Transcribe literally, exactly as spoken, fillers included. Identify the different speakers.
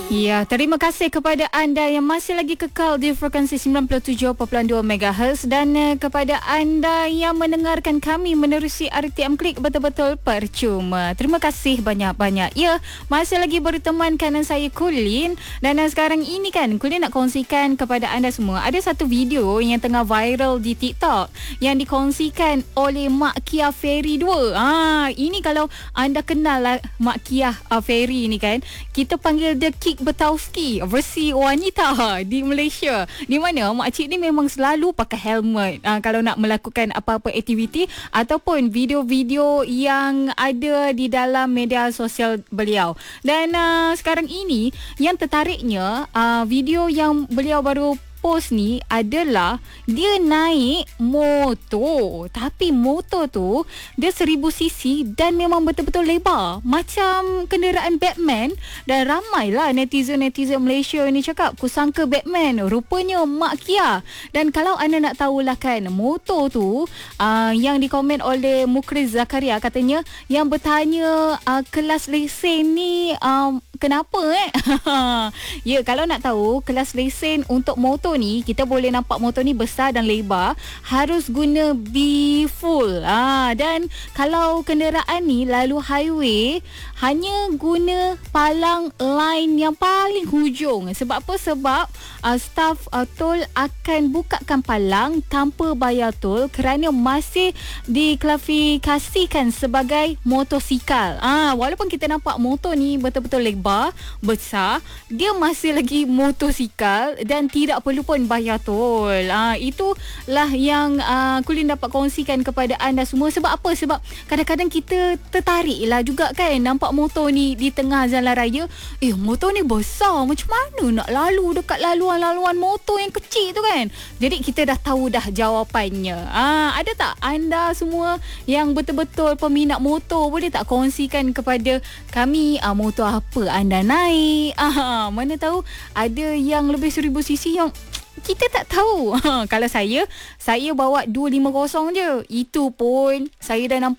Speaker 1: Ya, terima kasih kepada anda yang masih lagi kekal di frekuensi sembilan puluh tujuh perpuluhan dua megahertz dan uh, kepada anda yang mendengarkan kami menerusi R T M Klik betul-betul percuma. Terima kasih banyak-banyak. Ya, masih lagi berteman kanan saya Kulin dan uh, sekarang ini kan Kulin nak kongsikan kepada anda semua ada satu video yang tengah viral di TikTok yang dikongsikan oleh Mak Kia Ferry dua. Ah, ini kalau anda kenal lah Mak Kia uh, Ferry ni kan, kita panggil dia Kik Betauski versi wanita di Malaysia, di mana makcik ni memang selalu pakai helmet uh, kalau nak melakukan apa-apa aktiviti ataupun video-video yang ada di dalam media sosial beliau. Dan uh, sekarang ini yang tertariknya uh, video yang beliau baru post ni adalah dia naik motor, tapi motor tu dia seribu cc dan memang betul-betul lebar macam kenderaan Batman. Dan ramailah netizen-netizen Malaysia ni cakap, kusangka Batman, rupanya Mak Kia. Dan kalau anda nak tahulah kan, motor tu uh, yang dikomen oleh Mukriz Zakaria, katanya yang bertanya uh, kelas lesen ni um, kenapa eh? Ya, kalau nak tahu kelas lesen untuk motor ni, kita boleh nampak motor ni besar dan lebar, harus guna B full. Ah, dan kalau kenderaan ni lalu highway, hanya guna palang line yang paling hujung. Sebab apa? Sebab uh, staf uh, tol akan bukakan palang tanpa bayar tol kerana masih diklasifikasikan sebagai motosikal. Ah, walaupun kita nampak motor ni betul-betul lebar, besar, dia masih lagi motosikal dan tidak perlu pun bayar tol. Ah, itulah yang uh, Kulin dapat kongsikan kepada anda semua. Sebab apa? Sebab kadang-kadang kita tertarik lah juga kan nampak motor ni di tengah jalan raya. Eh, motor ni besar, macam mana nak lalu dekat laluan-laluan motor yang kecil tu kan? Jadi kita dah tahu dah jawapannya. Ah, ada tak anda semua yang betul-betul peminat motor, boleh tak kongsikan kepada kami ah, motor apa anda naik? Ah, mana tahu ada yang lebih seribu cc yang kita tak tahu. Kalau saya, saya bawa dua lima kosong je. Itu pun saya dah nampak